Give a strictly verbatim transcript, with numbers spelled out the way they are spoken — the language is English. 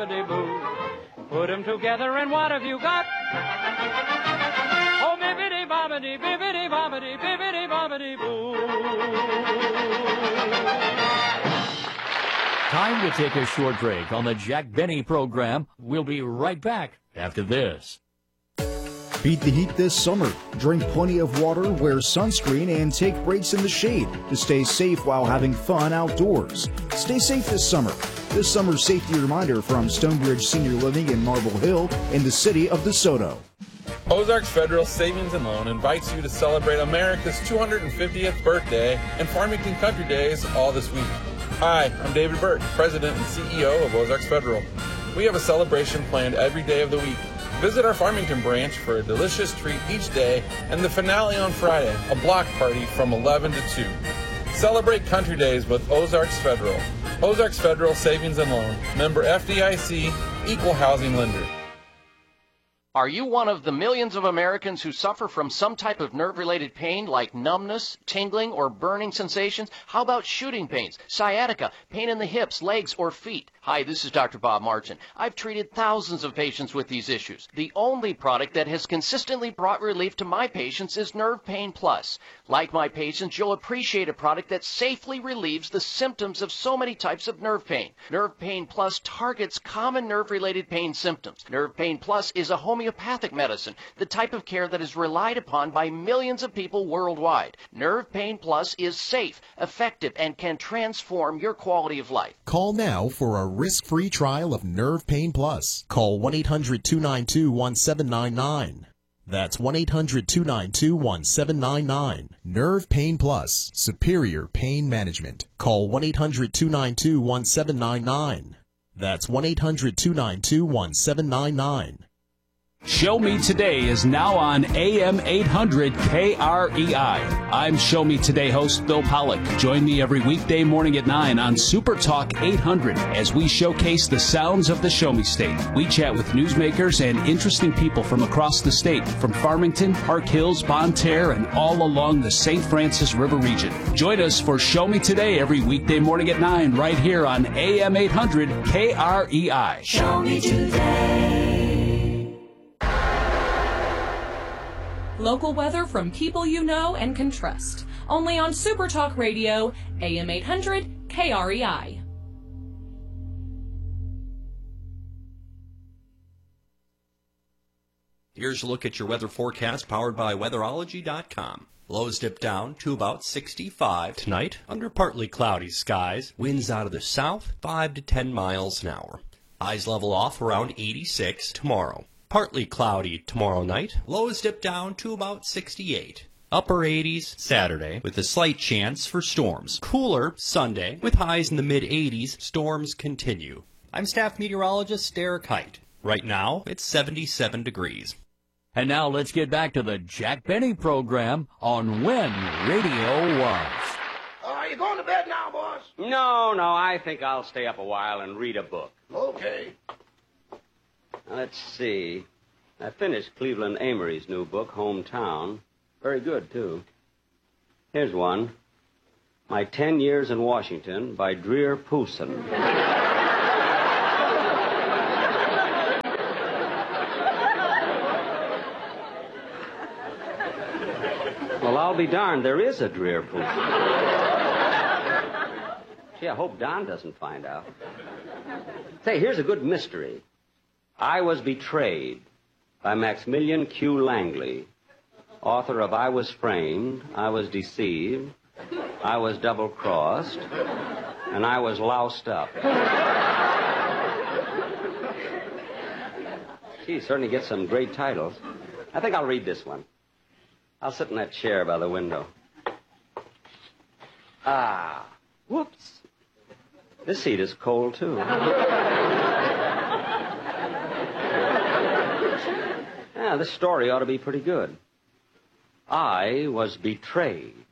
Put them together and what have you got? Oh, bibbidi bobbidi, bibbidi bobbidi, bibbidi bobbidi boo. Time to take a short break on the Jack Benny program. We'll be right back after this. Beat the heat this summer. Drink plenty of water, wear sunscreen, and take breaks in the shade to stay safe while having fun outdoors. Stay safe this summer. This summer's safety reminder from Stonebridge Senior Living in Marble Hill in the city of DeSoto. Ozarks Federal Savings and Loan invites you to celebrate America's two hundred fiftieth birthday and Farmington Country Days all this week. Hi, I'm David Burt, President and C E O of Ozarks Federal. We have a celebration planned every day of the week. Visit our Farmington branch for a delicious treat each day and the finale on Friday, a block party from eleven to two. Celebrate Country Days with Ozarks Federal. Ozarks Federal Savings and Loan, member F D I C, equal housing lender. Are you one of the millions of Americans who suffer from some type of nerve-related pain like numbness, tingling, or burning sensations? How about shooting pains, sciatica, pain in the hips, legs, or feet? Hi, this is Doctor Bob Martin. I've treated thousands of patients with these issues. The only product that has consistently brought relief to my patients is Nerve Pain Plus. Like my patients, you'll appreciate a product that safely relieves the symptoms of so many types of nerve pain. Nerve Pain Plus targets common nerve-related pain symptoms. Nerve Pain Plus is a homeopathic medicine, the type of care that is relied upon by millions of people worldwide. Nerve Pain Plus is safe, effective, and can transform your quality of life. Call now for a risk-free trial of Nerve Pain Plus. Call one eight hundred two nine two one seven nine nine. That's one eight hundred two nine two one seven nine nine. Nerve Pain Plus, superior pain management. Call one eight hundred two nine two one seven nine nine. That's one eight hundred two nine two one seven nine nine. Show Me Today is now on A M eight hundred K R E I. I'm Show Me Today host Bill Pollock. Join me every weekday morning at nine on Super Talk eight hundred as we showcase the sounds of the Show Me State. We chat with newsmakers and interesting people from across the state, from Farmington, Park Hills, Bonne Terre, and all along the Saint Francis River region. Join us for Show Me Today every weekday morning at nine right here on A M eight hundred K R E I. Show Me Today. Local weather from people you know and can trust. Only on Super Talk Radio, A M eight hundred K R E I. Here's a look at your weather forecast powered by weatherology dot com. Lows dip down to about sixty-five tonight under partly cloudy skies. Winds out of the south, five to ten miles an hour. Highs level off around eighty-six tomorrow. Partly cloudy tomorrow night. Lows dip down to about sixty-eight. Upper eighties Saturday with a slight chance for storms. Cooler Sunday with highs in the mid eighties. Storms continue. I'm staff meteorologist Derek Height. Right now, it's seventy-seven degrees. And now let's get back to the Jack Benny program on When Radio Was. Uh, are you going to bed now, boss? No, no, I think I'll stay up a while and read a book. Okay. Now, let's see. I finished Cleveland Amory's new book, Hometown. Very good, too. Here's one. My Ten Years in Washington by Dreer Poussin. Well, I'll be darned, there is a Dreer Poussin. Gee, I hope Don doesn't find out. Say, here's a good mystery. I Was Betrayed by Maximilian Q. Langley, author of I Was Framed, I Was Deceived, I Was Double-Crossed, and I Was Loused Up. Gee, certainly gets some great titles. I think I'll read this one. I'll sit in that chair by the window. Ah, whoops. This seat is cold, too. Yeah, this story ought to be pretty good. I was betrayed